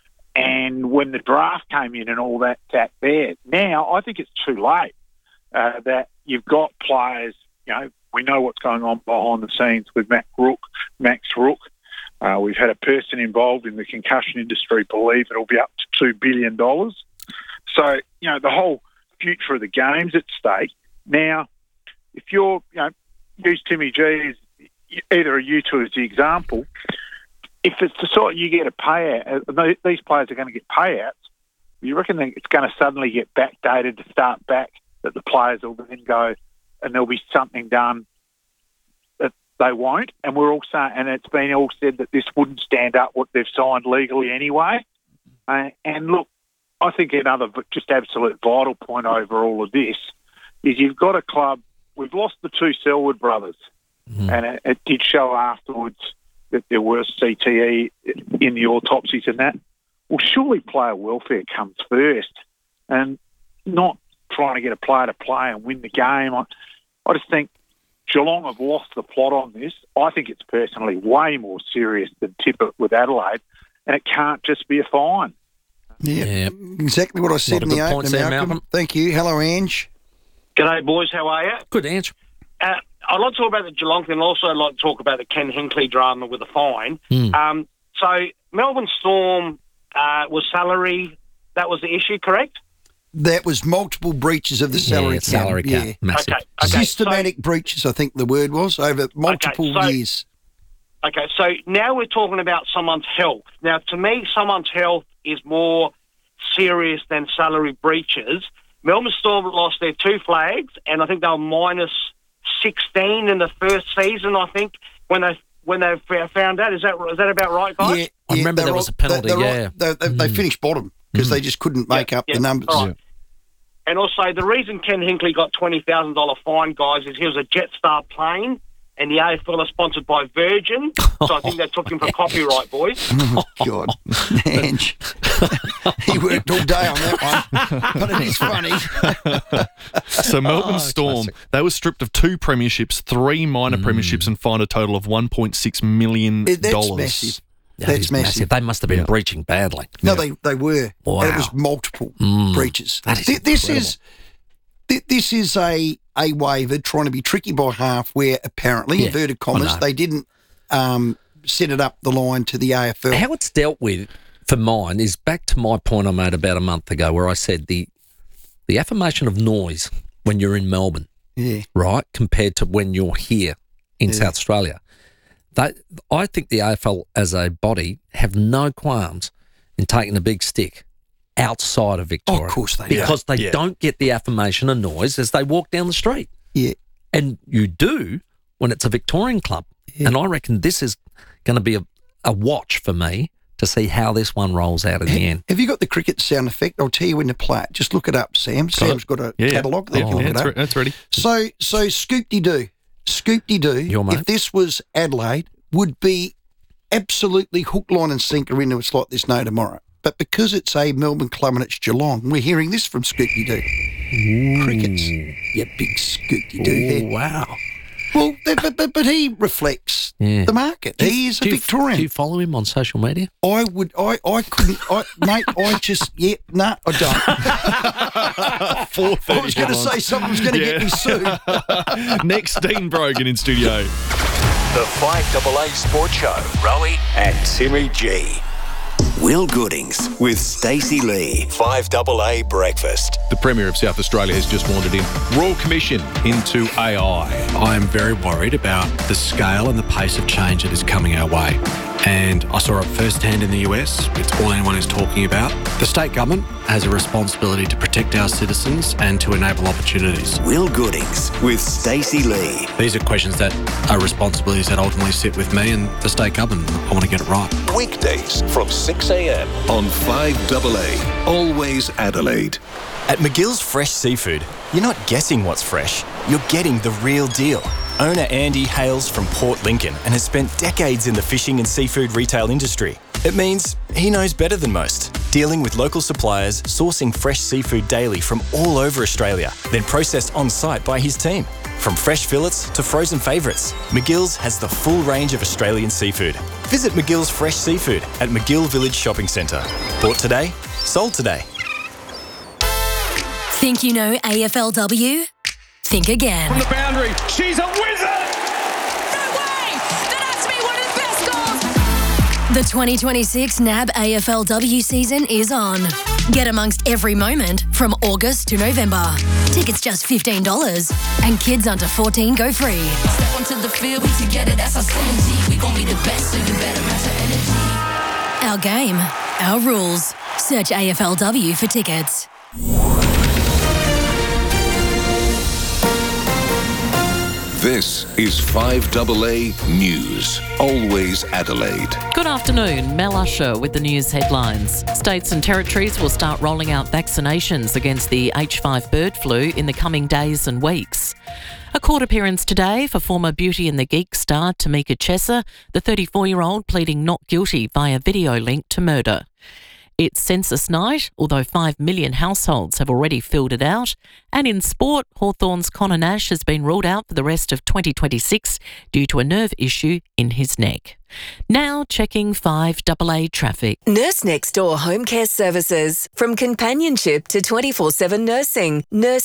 And when the draft came in and all that there, now I think it's too late. That you've got players, we know what's going on behind the scenes with Max Rook. We've had a person involved in the concussion industry believe it'll be up to $2 billion. So, the whole future of the game's at stake. Now, if you're, use Timmy G as either of you two as the example, if it's the sort you get a payout, these players are going to get payouts, you reckon it's going to suddenly get backdated to start back, that the players will then go and there'll be something done that they won't? And we're all saying, and it's been all said that this wouldn't stand up what they've signed legally anyway. And look, I think another just absolute vital point over all of this is you've got a club, we've lost the two Selwood brothers, and it did show afterwards that there was CTE in the autopsies and that. Well, surely player welfare comes first, and not trying to get a player to play and win the game. I just think Geelong have lost the plot on this. I think it's personally way more serious than Tippett with Adelaide, and it can't just be a fine. Yeah. Exactly what I said in the opener, Malcolm. Thank you. Hello, Ange. G'day, boys. How are you? Good, Ange. I'd like to talk about the Geelong thing. I'd also like to talk about the Ken Hinkley drama with the fine. So Melbourne Storm was salary. That was the issue, correct? That was multiple breaches of the salary cap. Salary cap. Massive. Okay. Systematic breaches, I think the word was, over multiple years. Okay, so now we're talking about someone's health. Now, to me, someone's health is more serious than salary breaches. Melbourne Storm lost their 2 flags, and I think they were minus 16 in the first season, I think, when they found out. Is that about right, guys? Yeah, I remember there was a penalty, They finished bottom because they just couldn't make up the numbers. Right. And also, the reason Ken Hinkley got $20,000 fine, guys, is he was a Jetstar plane, and the AFL is sponsored by Virgin, so I think they took him for copyright, boys. Oh, God. Ange. He worked all day on that one, but it is funny. So Melbourne Storm, they were stripped of 2 premierships, 3 minor premierships, and fined a total of $1.6 million. That's massive. That's massive. They must have been breaching badly. No, they were. Wow. It was multiple breaches. This is a waiver trying to be tricky by half where apparently, inverted commas, they didn't set it up the line to the AFL. How it's dealt with, for mine, is back to my point I made about a month ago where I said the affirmation of noise when you're in Melbourne, right, compared to when you're here in South Australia. I think the AFL as a body have no qualms in taking a big stick outside of Victoria. Oh, of course they do. Because they don't get the affirmation of noise as they walk down the street. Yeah. And you do when it's a Victorian club. Yeah. And I reckon this is going to be a watch for me to see how this one rolls out in the end. Have you got the cricket sound effect? I'll tell you when to play it. Just look it up, Sam. Sam's got a catalogue. That's ready. So Scoop-de-doo. Scoop-de-doo, if this was Adelaide, would be absolutely hook, line and sinker into It's Like This No Tomorrow. But because it's a Melbourne club and it's Geelong, we're hearing this from Scoop-de-doo. Crickets. Yeah, big Scoop-de-doo head. Wow. Well, but he reflects the market. He is a Victorian. Do you follow him on social media? I couldn't, mate, I just, I don't. 4:30. I was going to say something's going to get me soon. Next, Dean Brogan in studio. The 5AA Sports Show, Rowie and Timmy G. Will Goodings with Stacey Lee. 5AA Breakfast. The Premier of South Australia has just wanted in Royal Commission into AI. I am very worried about the scale and the pace of change that is coming our way. And I saw it firsthand in the US. It's all anyone is talking about. The state government has a responsibility to protect our citizens and to enable opportunities. Will Goodings with Stacey Lee. These are questions that are responsibilities that ultimately sit with me and the state government. I want to get it right. Weekdays from 6 a.m. on 5AA. Always Adelaide. At McGill's Fresh Seafood, you're not guessing what's fresh. You're getting the real deal. Owner Andy hails from Port Lincoln and has spent decades in the fishing and seafood retail industry. It means he knows better than most, dealing with local suppliers, sourcing fresh seafood daily from all over Australia, then processed on-site by his team. From fresh fillets to frozen favourites, McGill's has the full range of Australian seafood. Visit McGill's Fresh Seafood at McGill Village Shopping Centre. Bought today, sold today. Think you know AFLW? Think again. From the boundary, she's a wizard! The 2026 NAB AFLW season is on. Get amongst every moment from August to November. Tickets just $15 and kids under 14 go free. Step onto the field, we together, that's our synergy. We gon' be the best, so you better match our energy. Our game, our rules. Search AFLW for tickets. This is 5AA News. Always Adelaide. Good afternoon. Mel Usher with the news headlines. States and territories will start rolling out vaccinations against the H5 bird flu in the coming days and weeks. A court appearance today for former Beauty and the Geek star Tamika Chesser, the 34-year-old pleading not guilty via video link to murder. It's census night, although 5 million households have already filled it out. And in sport, Hawthorn's Connor Nash has been ruled out for the rest of 2026 due to a nerve issue in his neck. Now checking 5AA traffic. Nurse Next Door Home Care Services. From companionship to 24/7 nursing.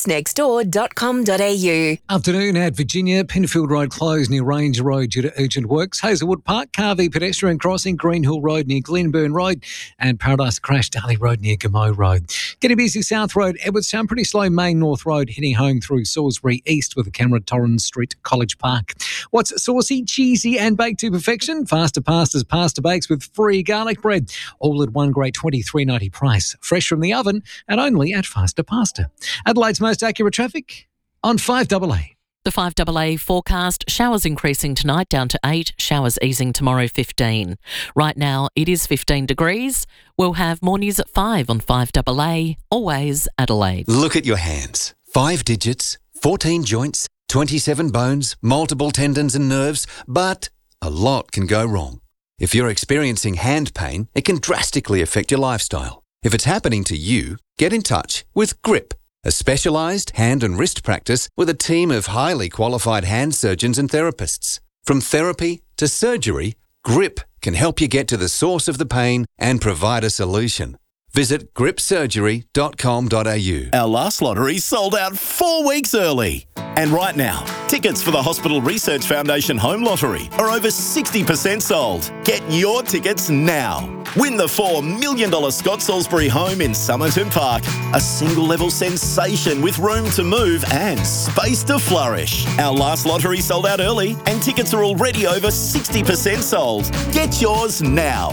nursenextdoor.com.au. Afternoon at Virginia. Penfield Road closed near Ranger Road due to urgent works. Hazelwood Park, Carvey pedestrian crossing, Green Hill Road near Glenburn Road, and Paradise Crash Darley Road near Gamow Road. Getting busy South Road, Edwardstown, pretty slow Main North Road heading home through Salisbury East with a camera Torrens Street, College Park. What's saucy, cheesy and baked to perfection? Faster Pastas Pasta Bakes with free garlic bread. All at one great $23.90 price. Fresh from the oven and only at Faster Pasta. Adelaide's most accurate traffic on 5AA. The 5AA forecast, showers increasing tonight down to 8, showers easing tomorrow 15. Right now it is 15 degrees. We'll have more news at 5 on 5AA, always Adelaide. Look at your hands. 5 digits, 14 joints, 27 bones, multiple tendons and nerves, but a lot can go wrong. If you're experiencing hand pain, it can drastically affect your lifestyle. If it's happening to you, get in touch with GRIP, a specialised hand and wrist practice with a team of highly qualified hand surgeons and therapists. From therapy to surgery, GRIP can help you get to the source of the pain and provide a solution. Visit gripsurgery.com.au. Our last lottery sold out 4 weeks early. And right now, tickets for the Hospital Research Foundation Home Lottery are over 60% sold. Get your tickets now. Win the $4 million Scott Salisbury home in Somerton Park. A single-level sensation with room to move and space to flourish. Our last lottery sold out early and tickets are already over 60% sold. Get yours now.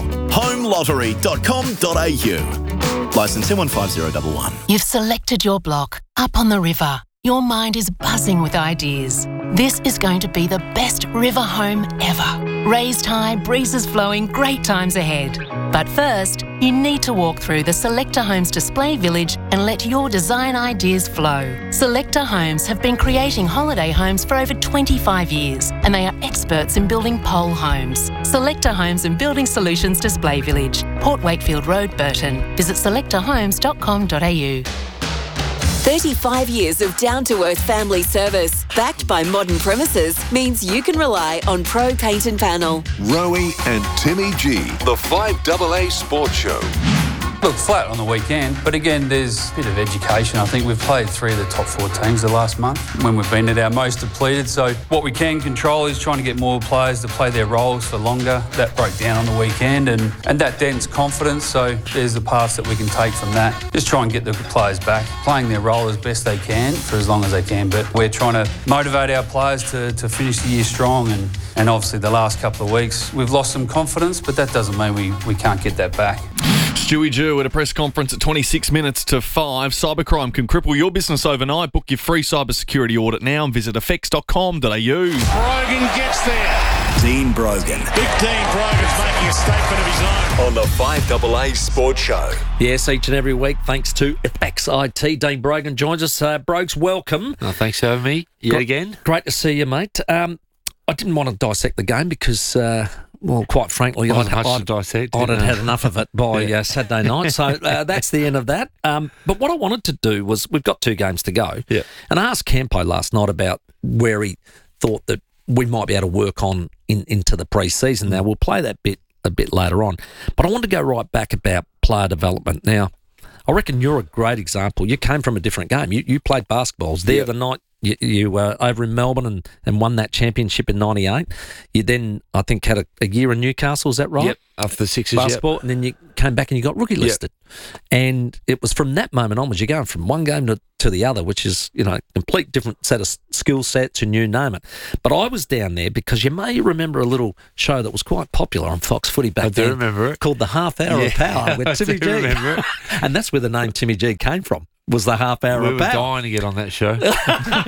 homelottery.com.au. Licence M150111. You've selected your block up on the river. Your mind is buzzing with ideas. This is going to be the best river home ever. Raised high, breezes flowing, great times ahead. But first, you need to walk through the Selector Homes display village and let your design ideas flow. Selector Homes have been creating holiday homes for over 25 years and they are experts in building pole homes. Selector Homes and Building Solutions Display Village, Port Wakefield Road, Burton. Visit selectorhomes.com.au. 35 years of down-to-earth family service, backed by modern premises, means you can rely on Pro Paint and Panel. Rowie and Timmy G, the 5AA Sports Show. Look, flat on the weekend, but again, there's a bit of education. I think we've played 3 of the top 4 teams the last month when we've been at our most depleted. So what we can control is trying to get more players to play their roles for longer. That broke down on the weekend and that dents confidence. So there's the paths that we can take from that. Just try and get the players back, playing their role as best they can for as long as they can. But we're trying to motivate our players to finish the year strong. And obviously the last couple of weeks, we've lost some confidence, but that doesn't mean we can't get that back. Stewie Jew at a press conference at 26 minutes to 5. Cybercrime can cripple your business overnight. Book your free cybersecurity audit now and visit effects.com.au. Brogan gets there. Dean Brogan. Big Dean Brogan's making a statement of his own. On the 5AA Sports Show. Yes, each and every week, thanks to FX IT. Dean Brogan joins us. Brogues, welcome. Oh, thanks for having me yet again. Great to see you, mate. I didn't want to dissect the game because... well, quite frankly, I'd had enough of it by Saturday night. So that's the end of that. But what I wanted to do was, we've got 2 games to go. Yeah. And I asked Campo last night about where he thought that we might be able to work on into the pre-season. Now, we'll play that bit a bit later on. But I want to go right back about player development. Now, I reckon you're a great example. You came from a different game. You played basketball. I was there the night you were over in Melbourne and won that championship in 98. You then, I think, had a year in Newcastle. Is that right? Yep, after the Sixers, basketball, and then you came back and you got rookie listed. And it was from that moment onwards, you're going from one game to the other, which is, a complete different set of skill sets and you name it. But I was down there because you may remember a little show that was quite popular on Fox Footy back then. I do remember it. Called The Half Hour of Power with Timmy G. I do remember it. And that's where the name Timmy G came from. Was the half hour we of were power. dying to get on that show. But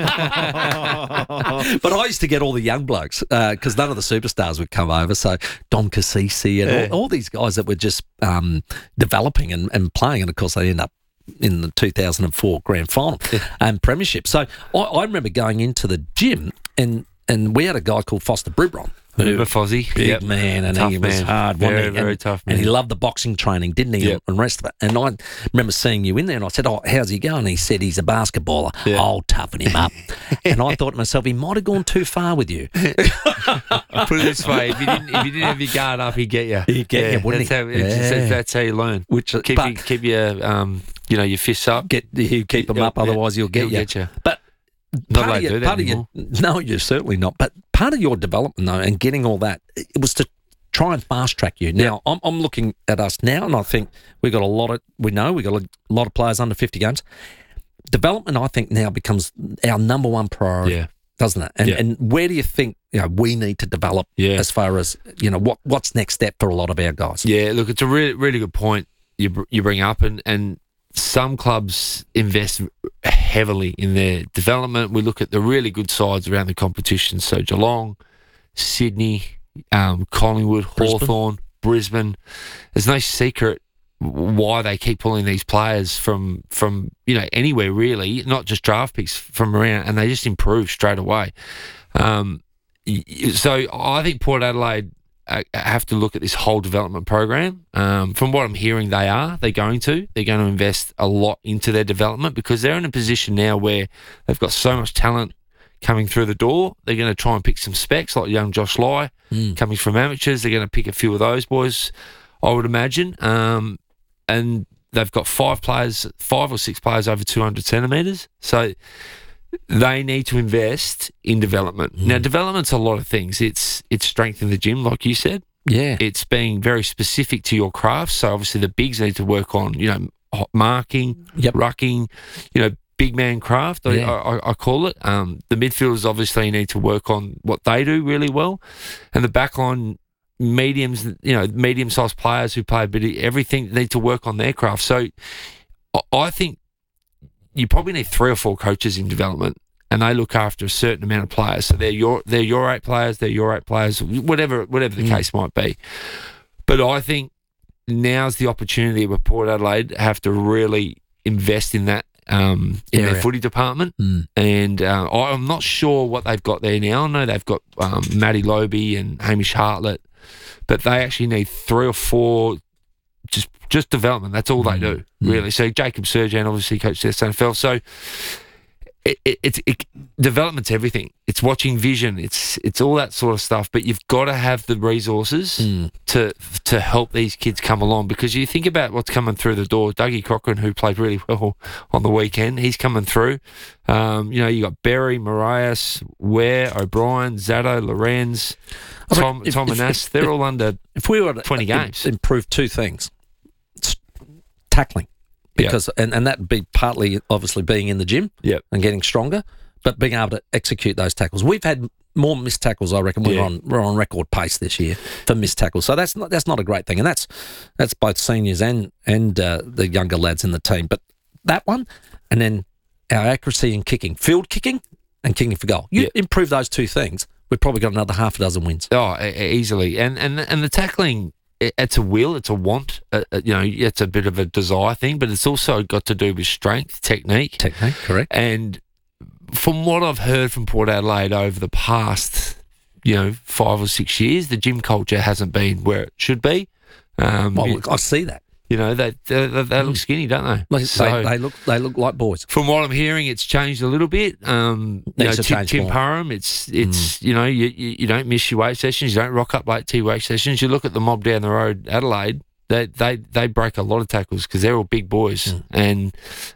I used to get all the young blokes because none of the superstars would come over. So Dom Cassisi and all these guys that were just developing and playing. And, of course, they end up in the 2004 grand final and premiership. So I remember going into the gym and we had a guy called Foster Bribron. Fozzie. Big man, and he was hard. Very tough man. And he loved the boxing training, didn't he, and the rest of it. And I remember seeing you in there, and I said, how's he going? And he said, he's a basketballer. I'll toughen him up. And I thought to myself, he might have gone too far with you. Put it this way, if you didn't have your guard up, he'd get you. He'd get you, wouldn't he? That's how you learn. Keep your your fists up. Keep them up, otherwise he'll get you. But part of your, no, you're certainly not. But part of your development, though, and getting all that, it was to try and fast track you. Now, I'm looking at us now, and I think we got a lot of players under 50 games. Development, I think, now becomes our number one priority, doesn't it? And where do you think we need to develop as far as what's next step for a lot of our guys? Yeah, look, it's a really, really good point you bring up, and some clubs invest heavily in their development. We look at the really good sides around the competition. So Geelong, Sydney, Collingwood, Hawthorn, Brisbane. There's no secret why they keep pulling these players from anywhere really, not just draft picks from around, and they just improve straight away. So I think Port Adelaide have to look at this whole development program. From what I'm hearing, they're going to invest a lot into their development because they're in a position now where they've got so much talent coming through the door. They're going to try and pick some specs like young Josh Lai coming from amateurs. They're going to pick a few of those boys, I would imagine. And they've got 5 or 6 players over 200 centimetres. So they need to invest in development. Now, development's a lot of things. It's strength in the gym, like you said. Yeah. It's being very specific to your craft. So obviously the bigs need to work on, marking, rucking, big man craft, I call it. The midfielders obviously need to work on what they do really well. And the backline medium-sized players who play a bit of everything need to work on their craft. So I think you probably need 3 or 4 coaches in development, and they look after a certain amount of players. So they're your 8 players, whatever the case might be. But I think now's the opportunity where Port Adelaide have to really invest in that in their footy department. And I'm not sure what they've got there now. I know they've got Matty Lobe and Hamish Hartlett, but they actually need 3 or 4 just development. That's all they do, really. So Jacob Surjan obviously coached the SNFL. So it's development's everything. It's watching vision. It's all that sort of stuff. But you've got to have the resources to help these kids come along, because you think about what's coming through the door. Dougie Cochran, who played really well on the weekend, he's coming through. You got Berry, Marias, Ware, O'Brien, Zato, Lorenz, Tom Anas. They're all under if we were to 20 games. Improve 2 things. Tackling, because and that'd be partly obviously being in the gym and getting stronger, but being able to execute those tackles. We've had more missed tackles, I reckon. We're on record pace this year for missed tackles, so that's not a great thing, and that's both seniors and the younger lads in the team. But that one, and then our accuracy in kicking, field kicking and kicking for goal. You improve those 2 things, we've probably got another half a dozen wins. Oh, easily, and the tackling. It's a will, it's a want, it's a bit of a desire thing, but it's also got to do with strength, technique. Technique, correct. And from what I've heard from Port Adelaide over the past, 5 or 6 years, the gym culture hasn't been where it should be. I see that. You know, they look skinny, don't they? They look like boys. From what I'm hearing, it's changed a little bit. Tim Parham, it's you know, you don't miss your weight sessions, you don't rock up late to your weight sessions. You look at the mob down the road, Adelaide. They break a lot of tackles because they're all big boys, and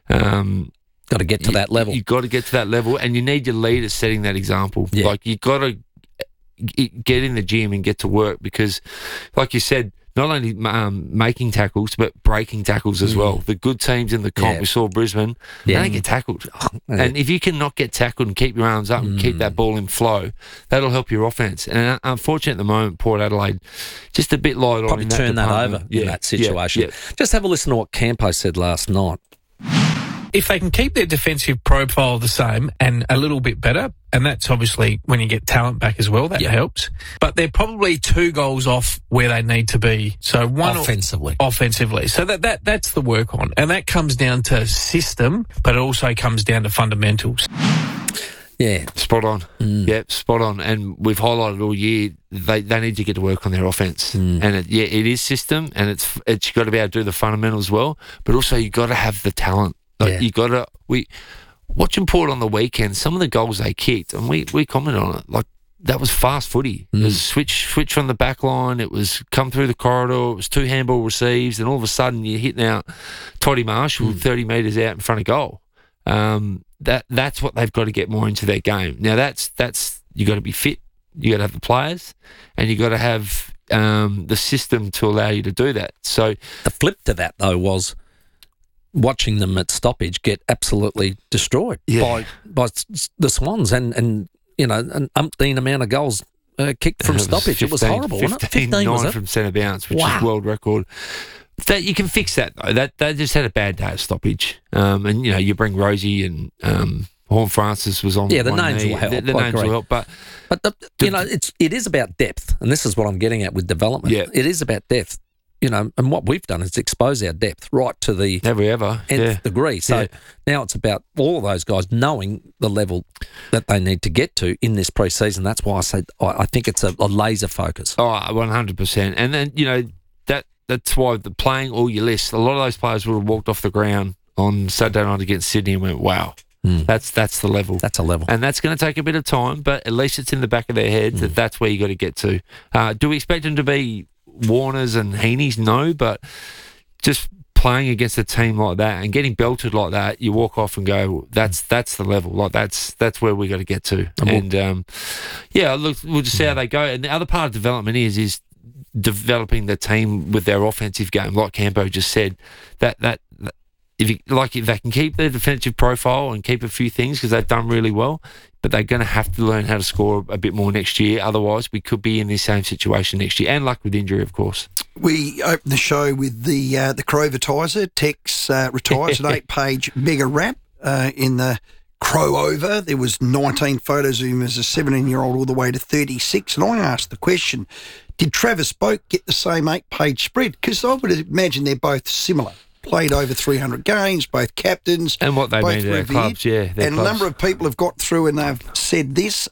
got to get to that level. You've got to get to that level, and you need your leaders setting that example. Yeah. Like, you've got to get in the gym and get to work because, like you said, not only making tackles, but breaking tackles as well. The good teams in the comp, we saw Brisbane, they don't get tackled. And if you can not get tackled and keep your arms up and keep that ball in flow, that'll help your offense. And unfortunately at the moment, Port Adelaide, just a bit light on in that turn that department. over in that situation. Just have a listen to what Campo said last night. If they can keep their defensive profile the same and a little bit better, and that's obviously when you get talent back as well, that helps. But they're probably 2 goals off where they need to be. So one offensively. So that's the work on, and that comes down to system, but it also comes down to fundamentals. Yeah, spot on. Yep, spot on. And we've highlighted all year they need to get to work on their offense. And it is system, and it's you got to be able to do the fundamentals well, but also you got to have the talent. Like you got to. Watching Port on the weekend, some of the goals they kicked, and we commented on it, like that was fast footy. It was switch from the back line, it was come through the corridor, it was 2 handball receives, and all of a sudden you're hitting out Toddy Marshall 30 metres out in front of goal. That's what they've got to get more into their game. Now that's you got to be fit, you got to have the players, and you got to have the system to allow you to do that. So the flip to that though was watching them at stoppage get absolutely destroyed by the Swans, and you know, an umpteen amount of goals kicked from stoppage. 15, it was horrible, wasn't it? 15 was it? from centre bounce, which is world record. That you can fix that though. That they just had a bad day of stoppage, and you know, you bring Rosie and Horn Francis was on. Yeah, the names will help. The names will help, but you know, it is about depth, and this is what I'm getting at with development. Yeah. It is about depth. You know, and what we've done is expose our depth right to the nth degree. So now it's about all of those guys knowing the level that they need to get to in this pre-season. That's why I said I think it's a laser focus. Oh, 100%. And then, you know, that's why the playing all your list, a lot of those players would have walked off the ground on Saturday night against Sydney and went, wow. That's the level. That's a level. And that's going to take a bit of time, but at least it's in the back of their heads that that's where you got to get to. Do we expect them to be Warners and Heaney's? No, but just playing against a team like that and getting belted like that, you walk off and go, that's the level. Like that's where we got to get to. And look, we'll just see how they go. And the other part of development is developing the team with their offensive game, like Campo just said. That if they can keep their defensive profile and keep a few things because they've done really well, but they're going to have to learn how to score a bit more next year. Otherwise, we could be in the same situation next year, and luck with injury, of course. We opened the show with the Crowvertiser. Tex retires an 8-page mega rap in the Crow Over. There was 19 photos of him as a 17-year-old all the way to 36, and I asked the question, did Travis Boak get the same 8-page spread? Because I would imagine they're both similar. Played over 300 games, both captains. And what they mean to their clubs, and clubs. A number of people have got through and they've said this.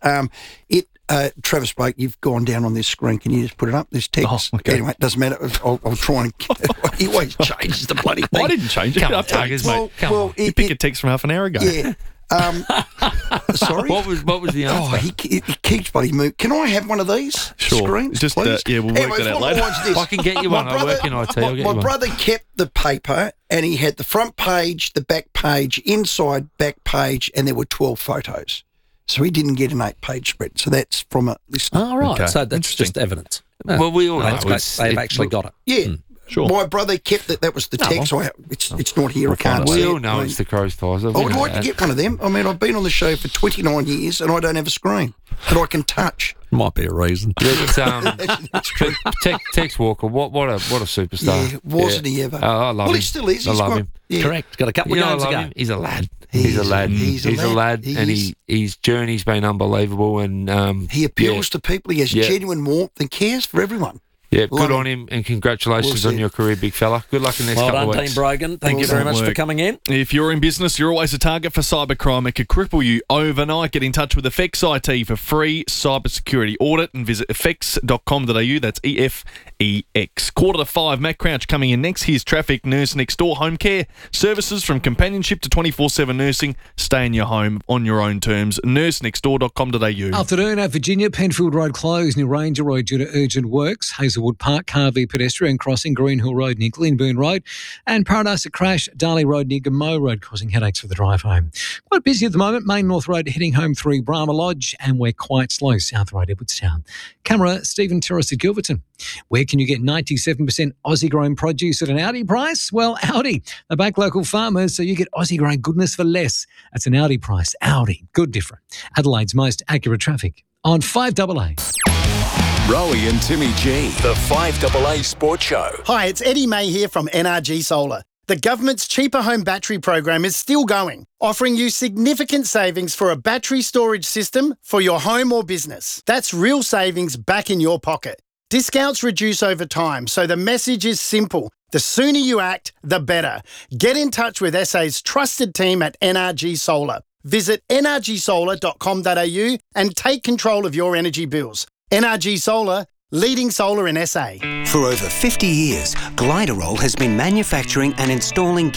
Travis Boak, you've gone down on this screen. Can you just put it up? This text. Oh, okay. Anyway, it doesn't matter. I'll try and... He always changes the bloody thing. I didn't change it. Come on, Tuggers, mate. Come on. You picked a text from half an hour ago. Yeah. Sorry? What was the answer? Oh, he keeps bloody moving. Can I have one of these screens, just, please? We'll work that out later. I can get you one. I work in IT. I'll get you one. My brother kept the paper, and he had the front page, the back page, inside back page, and there were 12 photos. So he didn't get an 8-page spread. So that's from a listener. Oh, right. Okay. So that's just evidence. Well, we all know they've actually got it. Yeah. Sure. My brother kept it. That was the text. It's not here. I can't see it. We all know it's the Crowvertiser. I would like to get one of them. I mean, I've been on the show for 29 years and I don't have a screen that I can touch. Might be a reason. That's true. Tex Walker, what a superstar. Yeah, wasn't he ever? I love him. Well, he still is. I love him. Yeah. Correct. Got a couple of games to go. He's a lad. He's a lad. He's a lad, and his journey's been unbelievable. And he appeals to people. He has genuine warmth and cares for everyone. Yeah, good on him, and congratulations on your career, big fella. Good luck in the next couple of weeks. Well done, Team Brogan. Thank you very much for coming in. If you're in business, you're always a target for cybercrime. It could cripple you overnight. Get in touch with Effects IT for free cybersecurity audit and visit effects.com.au. That's EFEX. 4:45, Matt Crouch coming in next. Here's traffic. Nurse Next Door home care services from companionship to 24/7 nursing. Stay in your home on your own terms. nursenextdoor.com.au. Afternoon at Virginia, Penfield Road closed near Ranger Road due to urgent works. Hazelwood Park, Carvey pedestrian crossing, Greenhill Road near Glenburn Road, and Paradise a crash, Darley Road near Gamow Road, causing headaches for the drive home. Quite busy at the moment. Main North Road heading home through Brahma Lodge, and we're quite slow South Road, Edwardstown. Camera, Stephen Terrace at Gilberton. Where can you get 97% Aussie-grown produce at an Audi price? Well, Audi. They back local farmers, so you get Aussie-grown goodness for less. That's an Audi price. Audi. Good different. Adelaide's most accurate traffic on 5AA. Rowie and Timmy G, the 5AA Sports Show. Hi, it's Eddie May here from NRG Solar. The government's cheaper home battery program is still going, offering you significant savings for a battery storage system for your home or business. That's real savings back in your pocket. Discounts reduce over time, so the message is simple. The sooner you act, the better. Get in touch with SA's trusted team at NRG Solar. Visit nrgsolar.com.au and take control of your energy bills. NRG Solar, leading solar in SA. For over 50 years, Gliderol has been manufacturing and installing